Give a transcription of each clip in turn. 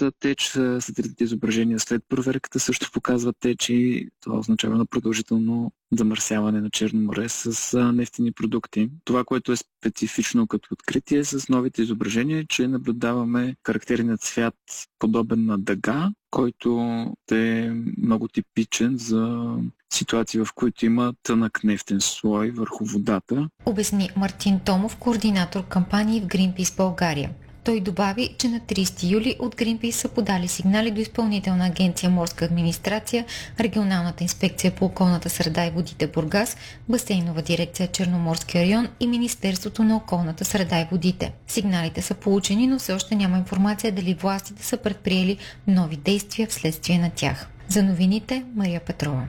доста теч. Сателитните изображения след проверката също показват теч и това означава на продължително замърсяване на Черно море с нефтени продукти. Това, което е специфично като откритие с новите изображения, е, че наблюдаваме характерният цвят, подобен на дъга, който е много типичен за ситуации, в които има тънък нефтен слой върху водата. Обясни Мартин Томов, координатор кампании в Greenpeace България. Той добави, че на 30 юли от Greenpeace са подали сигнали до Изпълнителна агенция Морска администрация, Регионалната инспекция по околната среда и водите Бургас, Басейнова дирекция Черноморски район и Министерството на околната среда и водите. Сигналите са получени, но все още няма информация дали властите са предприели нови действия вследствие на тях. За новините, Мария Петрова.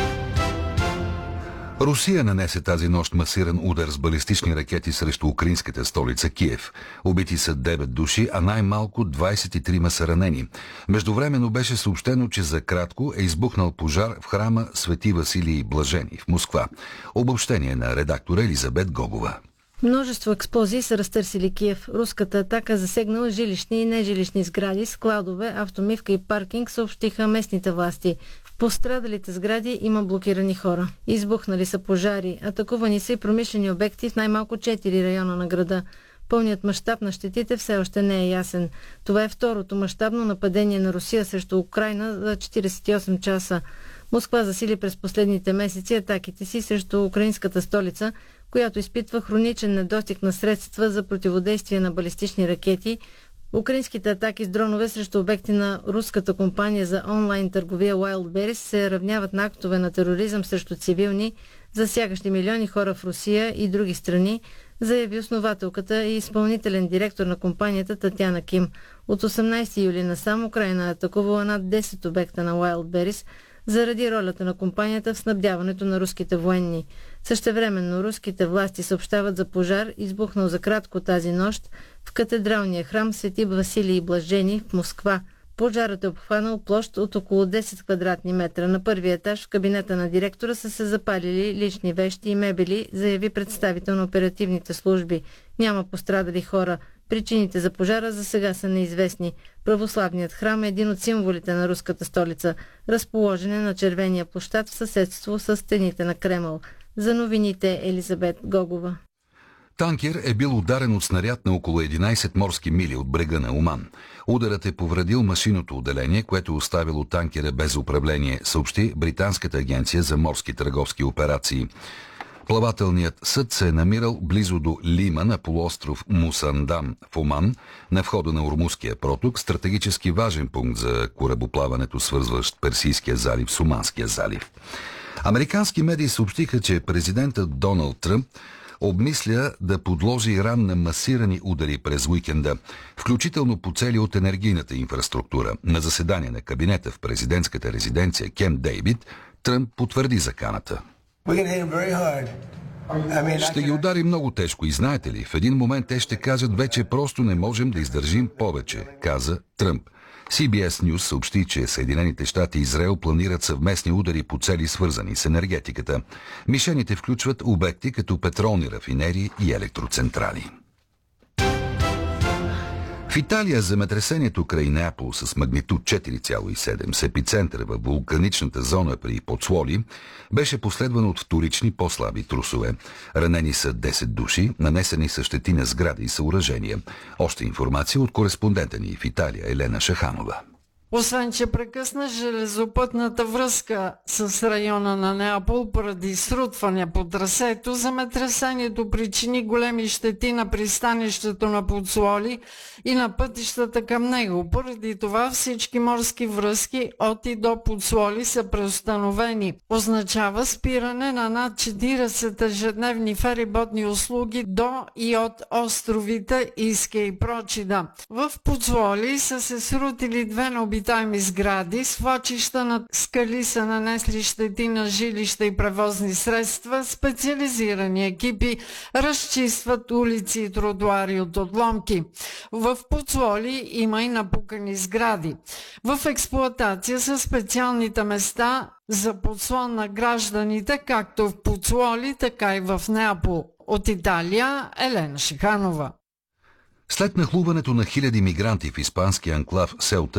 Русия нанесе тази нощ масиран удар с балистични ракети срещу украинската столица Киев. Убити са 9 души, а най-малко 23 са ранени. Междувременно беше съобщено, че за кратко е избухнал пожар в храма Свети Василий Блажени в Москва. Обобщение на редактора Елизабет Гогова. Множество експлозии са разтърсили Киев. Руската атака засегнала жилищни и нежилищни сгради, складове, автомивка и паркинг, съобщиха местните власти. В пострадалите сгради има блокирани хора. Избухнали са пожари. Атакувани са и промишлени обекти в най-малко 4 района на града. Пълният мащаб на щетите все още не е ясен. Това е второто мащабно нападение на Русия срещу Украйна за 48 часа. Москва засили през последните месеци атаките си срещу украинската столица, която изпитва хроничен недостиг на средства за противодействие на балистични ракети. Украинските атаки с дронове срещу обекти на руската компания за онлайн търговия Wildberries се равняват на актове на тероризъм срещу цивилни, засягащи милиони хора в Русия и други страни, заяви основателката и изпълнителен директор на компанията Татяна Ким. От 18 юли насам Украйна е атакувала над 10 обекта на Wildberries заради ролята на компанията в снабдяването на руските военни. Същевременно руските власти съобщават за пожар, избухнал за кратко тази нощ в катедралния храм Свети Василий Блажени в Москва. Пожарът е обхванал площ от около 10 квадратни метра. На първия етаж в кабинета на директора са се запалили лични вещи и мебели, заяви представител на оперативните служби. Няма пострадали хора. Причините за пожара за сега са неизвестни. Православният храм е един от символите на руската столица. Разположен е на червения площад в съседство с стените на Кремъл. За новините Елизабет Гогова. Танкер е бил ударен от снаряд на около 11 морски мили от брега на Оман. Ударът е повредил машинното отделение, което оставило танкера без управление, съобщи Британската агенция за морски търговски операции. Плавателният съд се е намирал близо до Лима на полуостров Мусандам в Оман, на входа на Ормузския проток, стратегически важен пункт за корабоплаването, свързващ Персийския залив с Оманския залив. Американски медии съобщиха, че президентът Доналд Тръмп обмисля да подложи Иран на масирани удари през уикенда, включително по цели от енергийната инфраструктура. На заседание на кабинета в президентската резиденция Кемп Дейвид, Тръмп потвърди заканата. Ще ги удари много тежко и знаете ли, в един момент те ще кажат, вече просто не можем да издържим повече, каза Тръмп. CBS News съобщи, че Съединените щати и Израел планират съвместни удари по цели, свързани с енергетиката. Мишените включват обекти като петролни рафинерии и електроцентрали. В Италия земетресението край Неапол с магнитуд 4,7 с епицентър във вулканичната зона при Поцуоли беше последвано от вторични по-слаби трусове. Ранени са 10 души, нанесени са щети на сгради и съоръжения. Още информация от кореспондента ни в Италия Елена Шаханова. Освен, че прекъсна железопътната връзка с района на Неапол поради срутване по трасето, земетресението причини големи щети на пристанището на Поцуоли и на пътищата към него. Поради това всички морски връзки от и до Поцуоли са преустановени. Означава спиране на над 40 ежедневни фериботни услуги до и от островите Иске и Прочида. В Поцуоли са се срутили две необитаеми сгради, свлачища на скали са нанесли щети на жилища и превозни средства, специализирани екипи разчистват улици и тротуари от отломки. В Поцуоли има и напукани сгради. В експлоатация са специалните места за подслон на гражданите, както в Поцуоли, така и в Неапол. От Италия Елена Шиханова. След нахлуването на хиляди мигранти в испанския анклав Селта